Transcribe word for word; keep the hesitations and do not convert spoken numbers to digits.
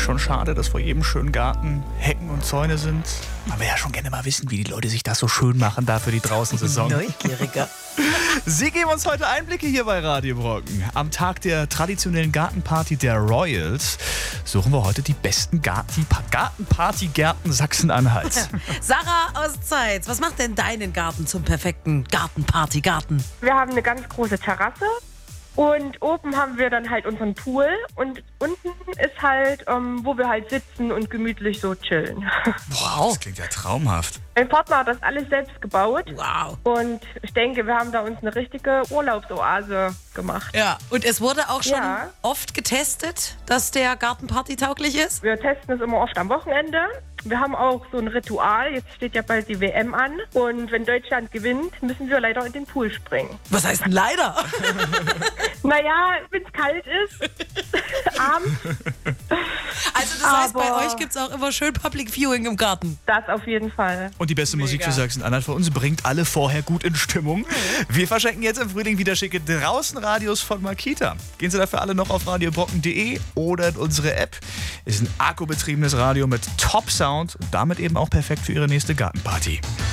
schon schade, dass vor jedem schönen Garten Hecken und Zäune sind. Man will ja schon gerne mal wissen, wie die Leute sich das so schön machen da für die Draußensaison. Neugieriger. Sie geben uns heute Einblicke hier bei Radio Brocken. Am Tag der traditionellen Gartenparty der Royals suchen wir heute die besten Garten- Gartenpartygärten Sachsen-Anhalts. Sarah aus Zeitz, was macht denn deinen Garten zum perfekten Gartenpartygarten? Wir haben eine ganz große Terrasse und oben haben wir dann halt unseren Pool und unten ist halt, ähm, wo wir halt sitzen und gemütlich so chillen. Wow, das klingt ja traumhaft. Mein Partner hat das alles selbst gebaut. Wow. Und ich denke, wir haben da uns eine richtige Urlaubsoase gemacht. Ja, und es wurde auch schon Ja. oft getestet, dass der Gartenparty tauglich ist? Wir testen es immer oft am Wochenende. Wir haben auch so ein Ritual. Jetzt steht ja bald die W M an. Und wenn Deutschland gewinnt, müssen wir leider in den Pool springen. Was heißt denn leider? Naja, wenn es kalt ist, abends, Also das heißt, bei Aber- euch gibt es auch immer schön Public Viewing im Garten. das auf jeden Fall. Und die beste Musik für Sachsen-Anhalt für uns bringt alle vorher gut in Stimmung. Wir verschenken jetzt im Frühling wieder schicke Draußenradios von Makita. Gehen Sie dafür alle noch auf radiobrocken punkt de oder in unsere App. Ist ein akkubetriebenes Radio mit Top-Sound und damit eben auch perfekt für Ihre nächste Gartenparty.